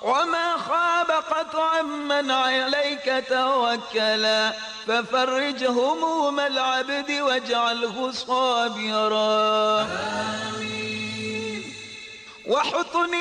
وما خاب قطعا من عليك توكلا ففرج هموم العبد واجعله صابرا. وحطني